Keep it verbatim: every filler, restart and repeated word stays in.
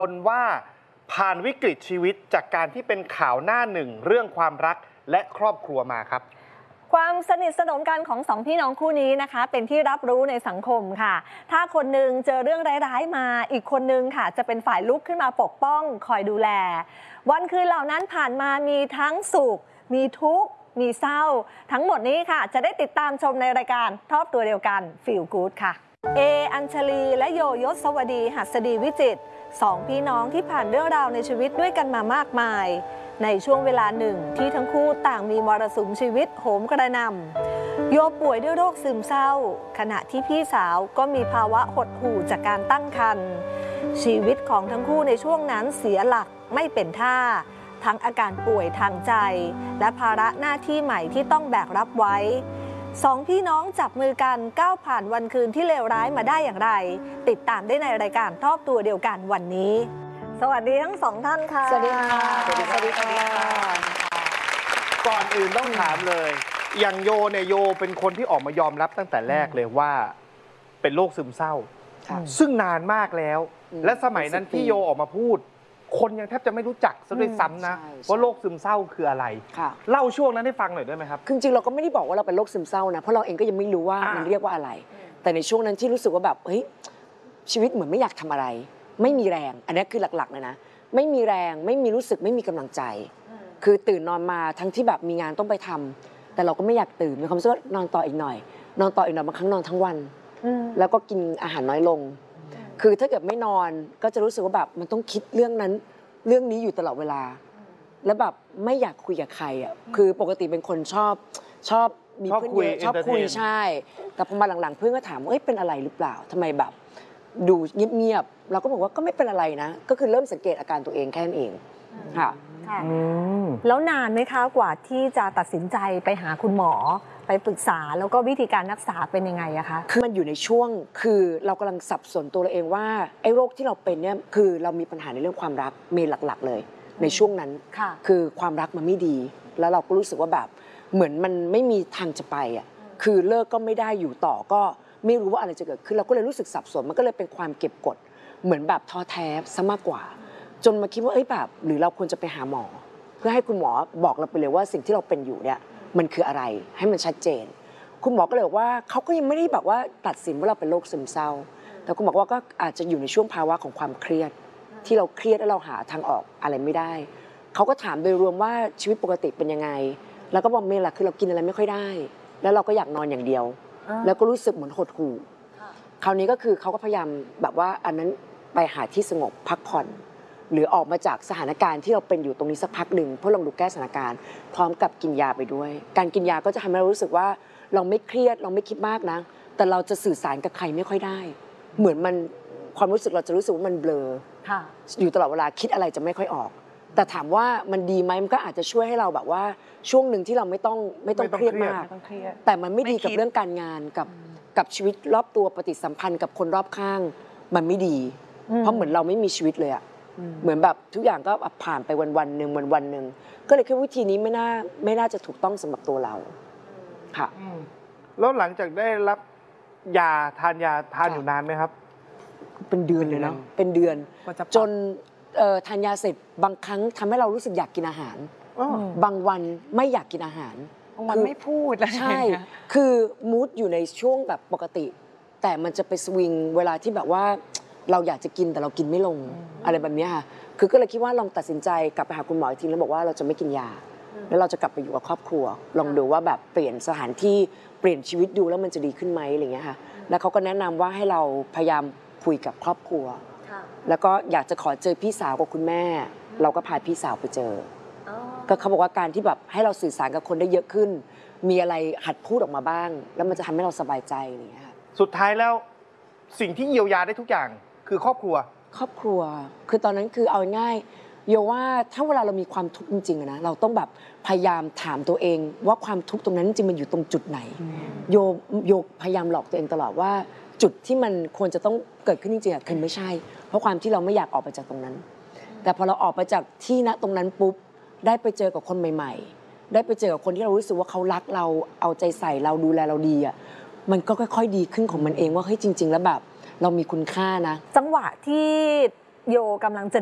คนว่าผ่านวิกฤตชีวิตจากการที่เป็นข่าวหน้าหนึ่งเรื่องความรักและครอบครัวมาครับความสนิทสนมกันของสองพี่น้องคู่นี้นะคะเป็นที่รับรู้ในสังคมค่ะถ้าคนหนึ่งเจอเรื่องร้ายๆมาอีกคนนึงค่ะจะเป็นฝ่ายลุกขึ้นมาปกป้องคอยดูแลวันคืนเหล่านั้นผ่านมามีทั้งสุขมีทุกข์มีเศร้าทั้งหมดนี้ค่ะจะได้ติดตามชมในรายการครอบตัวเดียวกัน Feel Good ค่ะเออัญชลีและโยยศวดีหัสดีวิจิตรสองพี่น้องที่ผ่านเรื่องราวในชีวิตด้วยกันมามากมายในช่วงเวลาหนึ่งที่ทั้งคู่ต่างมีมรสุมชีวิตโหมกระหน่ำโยป่วยด้วยโรคซึมเศร้าขณะที่พี่สาวก็มีภาวะหดหู่จากการตั้งครรภ์ชีวิตของทั้งคู่ในช่วงนั้นเสียหลักไม่เป็นท่าทั้งอาการป่วยทางใจและภาระหน้าที่ใหม่ที่ต้องแบกรับไว้สองพี่น้องจับมือกันก้าวผ่านวันคืนที่เลวร้ายมาได้อย่างไรติดตามได้ในรายการครอบตัวเดียวกันวันนี้สวัสดีทั้งสองท่านค่ะสวัสดีค่ะสวัสดีครับสวัสดีครับก่อนอื่นต้องถามเลยอย่างโยเนี่ยโยเป็นคนที่ออกมายอมรับตั้งแต่แรกเลยว่าเป็นโรคซึมเศร้าซึ่งนานมากแล้วและสมัยนั้นที่โยออกมาพูดคนยังแทบจะไม่รู้จักซะด้วยซ้ำนะว่าโรคซึมเศร้าคืออะไรเล่าช่วงนั้นให้ฟังหน่อยได้ไหมครับคือจริงเราก็ไม่ได้บอกว่าเราเป็นโรคซึมเศร้านะเพราะเราเองก็ยังไม่รู้ว่ามันเรียกว่าอะไรแต่ในช่วงนั้นที่รู้สึกว่าแบบเฮ้ยชีวิตเหมือนไม่อยากทำอะไรไม่มีแรงอันนี้คือหลักๆเลยนะไม่มีแรงไม่มีรู้สึกไม่มีกำลังใจคือตื่นนอนมาทั้งที่แบบมีงานต้องไปทำแต่เราก็ไม่อยากตื่นมีความรู้สึกว่านอนต่ออีกหน่อยนอนต่ออีกหน่อยบางครั้งนอนทั้งวันแล้วก็กินอาหารน้อยลงคือถ้าเกิดไม่นอนก็จะรู้สึกว่าแบบมันต้องคิดเรื่องนั้นเรื่องนี้อยู่ตลอดเวลาแล้วแบบไม่อยากคุยกับใครอ่ะคือปกติเป็นคนชอบชอบมีเพื่อนเยอะชอบคุยใช่แต่พอมาหลังๆเพื่อนก็ถามว่าเอ้ยเป็นอะไรหรือเปล่าทำไมแบบดูเงียบๆเราก็บอกว่าก็ไม่เป็นอะไรนะก็คือเริ่มสังเกตอาการตัวเองแค่นั้นเองค่ะแล้วนานไหมคะกว่าที่จะตัดสินใจไปหาคุณหมอไปปรึกษาแล้วก็วิธีการรักษาเป็นยังไงอะคะคือมันอยู่ในช่วงคือเรากำลังสับสนตัวเราเองว่าไอ้โรคที่เราเป็นเนี่ยคือเรามีปัญหาในเรื่องความรักเมนหลักๆเลยในช่วงนั้นคือความรักมันไม่ดีแล้วเราก็รู้สึกว่าแบบเหมือนมันไม่มีทางจะไปอ่ะคือเลิกก็ไม่ได้อยู่ต่อก็ไม่รู้ว่าอะไรจะเกิดขึ้นเราก็เลยรู้สึกสับสนมันก็เลยเป็นความเก็บกดเหมือนแบบท้อแท้ซะมากกว่าจนมาคิดว่าเอ้ยแบบหรือเราควรจะไปหาหมอเพื่อให้คุณหมอบอกเราไปเลยว่าสิ่งที่เราเป็นอยู่เนี่ยมันคืออะไรให้มันชัดเจนคุณหมอก็เลยบอกว่าเขาก็ยังไม่ได้แบบว่าตัดสินว่าเราเป็นโรคซึมเศร้าแต่คุณหมอว่าก็อาจจะอยู่ในช่วงภาวะของความเครียดที่เราเครียดแล้วเราหาทางออกอะไรไม่ได้เขาก็ถามโดยรวมว่าชีวิตปกติเป็นยังไงแล้วก็บอกเมย์ล่ะคือเรากินอะไรไม่ค่อยได้แล้วเราก็อยากนอนอย่างเดียวแล้วก็รู้สึกเหมือนหดหู่คราวนี้ก็คือเขาก็พยายามแบบว่าอันนั้นไปหาที่สงบพักผ่อนหรือออกมาจากสถานการณ์ที่เราเป็นอยู่ตรงนี้สักพักหนึ่งเพื่อลองดูแก้สถานการณ์พร้อมกับกินยาไปด้วยการกินยาก็จะทำให้เรารู้สึกว่าเราไม่เครียดเราไม่คิดมากนะแต่เราจะสื่อสารกับใครไม่ค่อยได้เหมือนมันความรู้สึกเราจะรู้สึกว่ามันเบลออยู่ตลอดเวลาคิดอะไรจะไม่ค่อยออกแต่ถามว่ามันดีไหมมันก็อาจจะช่วยให้เราแบบว่าช่วงหนึ่งที่เราไม่ต้องไม่ต้องเครียดมากแต่มันไม่ดีกับเรื่องการงานกับกับชีวิตรอบตัวปฏิสัมพันธ์กับคนรอบข้างมันไม่ดีเพราะเหมือนเราไม่มีชีวิตเลยอะเหมือนแบบทุกอย่างก็ผ่านไปวันวันหนึ่งวันวันหนึ่งก็เลยคิดวิธีนี้ไม่น่าไม่น่าจะถูกต้องสำหรับตัวเราค่ะแล้วหลังจากได้รับยาทานยาทานอยู่นานไหมครับเป็นเดือนเลยเนาะเป็นเดือนจนทานยาเสร็จบางครั้งทำให้เรารู้สึกอยากกินอาหารบางวันไม่อยากกินอาหารมันไม่พูดแล้วใช่คือมูดอยู่ในช่วงแบบปกติแต่มันจะไปสวิงเวลาที่แบบว่าเราอยากจะกินแต่เรากินไม่ลงอะไรแบบนี้ค่ะคือก็เลยคิดว่าลองตัดสินใจกลับไปหาคุณหมออีกทีแล้วบอกว่าเราจะไม่กินยาแล้วเราจะกลับไปอยู่กับครอบครัวลองดูว่าแบบเปลี่ยนสถานที่เปลี่ยนชีวิตดูแล้วมันจะดีขึ้นไหมอะไรอย่างเงี้ยค่ะแล้วเขาก็แนะนำว่าให้เราพยายามคุยกับครอบครัวแล้วก็อยากจะขอเจอพี่สาวกับคุณแม่เราก็พาพี่สาวไปเจอก็เขาบอกว่าการที่แบบให้เราสื่อสารกับคนได้เยอะขึ้นมีอะไรหัดพูดออกมาบ้างแล้วมันจะทำให้เราสบายใจอะไรอย่างเงี้ยค่ะสุดท้ายแล้วสิ่งที่เยียวยาได้ทุกอย่างคือครอบครัวครอบครัวคือตอนนั้นคือเอาง่ายโยว่าถ้าเวลาเรามีความทุกข์จริงๆนะเราต้องแบบพยายามถามตัวเองว่าความทุกข์ตรงนั้นจริงมันอยู่ตรงจุดไหนโยโยพยายามหลอกตัวเองตลอดว่าจุดที่มันควรจะต้องเกิดขึ้นจริงๆคือไม่ใช่เพราะความที่เราไม่อยากออกไปจากตรงนั้นแต่พอเราออกไปจากที่ณตรงนั้นปุ๊บได้ไปเจอกับคนใหม่ๆได้ไปเจอกับคนที่เรารู้สึกว่าเขารักเราเอาใจใส่เราดูแลเราดีอ่ะมันก็ค่อยๆดีขึ้นของมันเองว่าเฮ้ยจริงๆแล้วแบบเรามีคุณค่านะจังหวะที่โยกำลังจะ